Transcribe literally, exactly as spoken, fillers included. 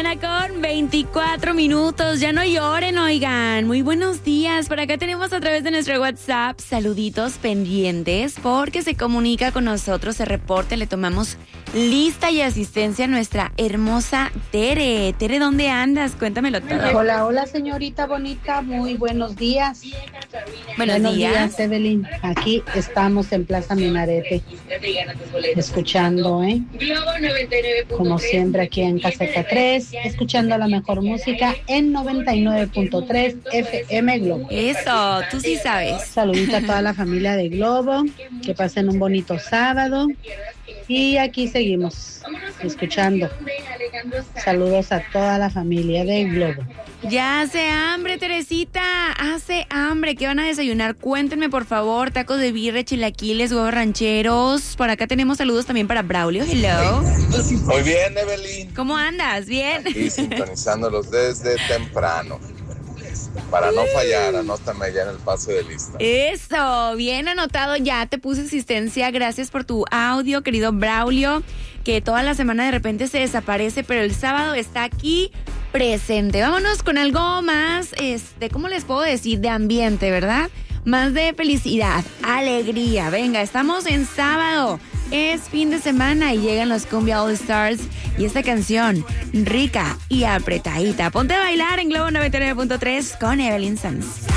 mañana con veinticuatro minutos. Ya no lloren, oigan. Muy buenos días. Por acá tenemos a través de nuestro WhatsApp saluditos pendientes porque se comunica con nosotros, se reporte, le tomamos lista y asistencia a nuestra hermosa Tere. Tere, ¿dónde andas? Cuéntamelo todo. Hola, hola señorita bonita, muy buenos días. Buenos, buenos días. días, Evelyn. Aquí estamos en Plaza Minarete, escuchando, ¿eh? Como siempre aquí en Caseta tres, escuchando la mejor música en noventa y nueve punto tres F M Globo. Eso, tú sí sabes. Saludito a toda la familia de Globo, que pasen un bonito sábado. Y aquí seguimos escuchando. Saludos a toda la familia de Globo. Ya hace hambre, Teresita, hace hambre. ¿Qué van a desayunar? Cuéntenme, por favor. Tacos de birria, chilaquiles, huevos rancheros. Por acá tenemos saludos también para Braulio. Hello. Muy bien, Evelyn. ¿Cómo andas? ¿Bien? Aquí sintonizándolos desde temprano. Para no fallar, anótame ya en el pase de lista. Eso, bien anotado, ya te puse asistencia. Gracias por tu audio, querido Braulio, que toda la semana de repente se desaparece, pero el sábado está aquí presente. Vámonos con algo más, este, ¿cómo les puedo decir? De ambiente, ¿verdad? Más de felicidad, alegría. Venga, estamos en sábado, es fin de semana y llegan los Cumbia All Stars y esta canción, rica y apretadita. Ponte a bailar en Globo noventa y nueve punto tres con Evelyn Sanz.